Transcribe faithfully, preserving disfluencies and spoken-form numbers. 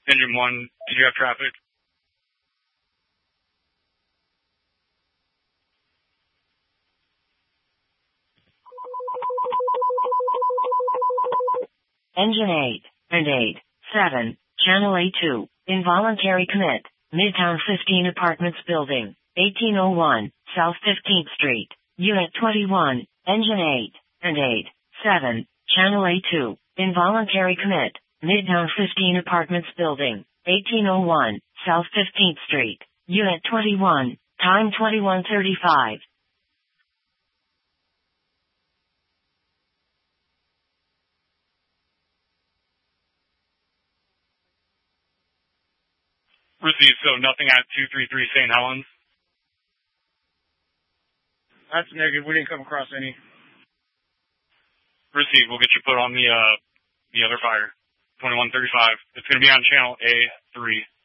Engine one, did you have traffic? Engine eight and eight, seven, Channel A two, involuntary commit, Midtown fifteen Apartments Building, eighteen oh one, South fifteenth Street, Unit twenty-one, Engine eight and eight, seven, Channel A two, involuntary commit, Midtown fifteen Apartments Building, eighteen oh one, South fifteenth Street, Unit twenty-one, time twenty-one thirty-five. Received, so nothing at two three three Saint Helens? That's negative. We didn't come across any. Received. We'll get you put on the, uh, the other fire. twenty-one thirty-five. It's going to be on channel A three.